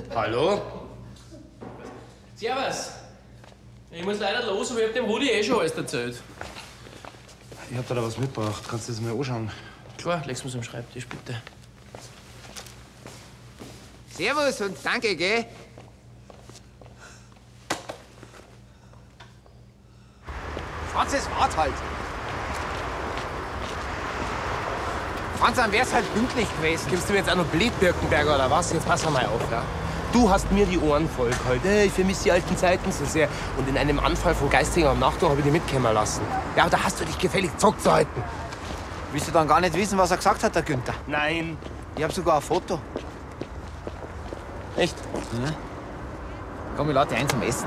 Hallo? Servus. Ich muss leider los, aber ich hab dem Rudi eh schon alles erzählt. Ich hab da was mitgebracht. Kannst du das mal anschauen? Klar, leg's mir's am Schreibtisch, bitte. Servus und danke, gell? Franz, es wart halt. Franz, dann wär's halt pünktlich gewesen. Gibst du mir jetzt auch noch Bled-Birkenberger oder was? Jetzt pass mal auf, ja? Du hast mir die Ohren voll geholt. Ich vermisse die alten Zeiten so sehr. Und in einem Anfall von geistiger Umnachtung habe ich dich mitkommen lassen. Ja, aber da hast du dich gefällig zurückzuhalten. Willst du dann gar nicht wissen, was er gesagt hat, der Günther? Nein. Ich hab sogar ein Foto. Echt? Ja. Komm, ich lade dich ein zum Essen.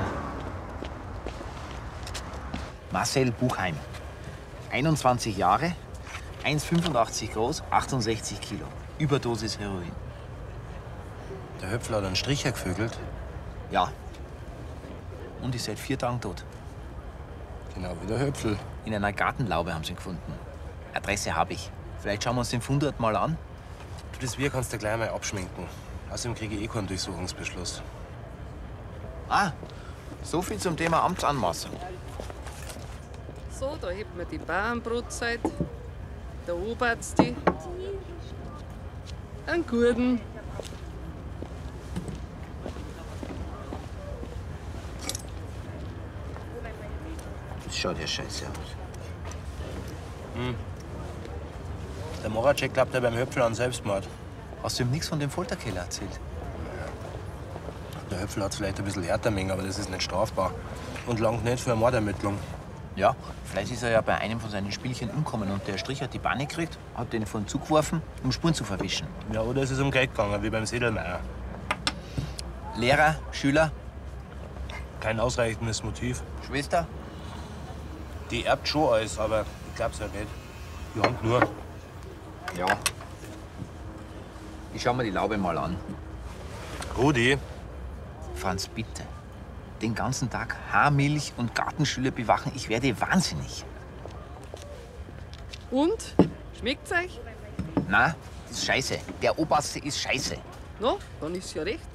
Marcel Buchheim. 21 Jahre, 1,85 groß, 68 Kilo. Überdosis Heroin. Der Höpfler hat einen Stricher gevögelt. Ja. Und ist seit 4 Tagen tot. Genau wie der Höpfel. In einer Gartenlaube haben sie ihn gefunden. Adresse habe ich. Vielleicht schauen wir uns den Fundort mal an. Du, das Wir kannst du gleich mal abschminken. Außerdem kriege ich eh keinen Durchsuchungsbeschluss. Ah, so viel zum Thema Amtsanmaßung. So, da hebt man die Bauernbrotzeit, der Oberarzt die, einen Gurden. Das schaut ja scheiße aus. Der Moracek glaubt ja beim Höpfel an Selbstmord. Hast du ihm nichts von dem Folterkeller erzählt? Der Höpfel hat es vielleicht ein bisschen härter mengen, aber das ist nicht strafbar. Und langt nicht für eine Mordermittlung. Ja, vielleicht ist er ja bei einem von seinen Spielchen umgekommen und der Strich hat die Banne gekriegt, hat den von Zug geworfen, um Spuren zu verwischen. Ja, oder es ist um Geld gegangen, wie beim Sedelmeier. Lehrer, Schüler, Kein ausreichendes Motiv. Schwester? Die erbt schon alles, aber ich glaub's ja nicht. Die Hand nur. Ja. Ich schau mir die Laube mal an. Rudi, Franz, bitte. Den ganzen Tag Haarmilch und Gartenschüler bewachen. Ich werde wahnsinnig. Und? Schmeckt's euch? Na, das ist scheiße. Der Oberste ist scheiße. Na, dann ist ja recht.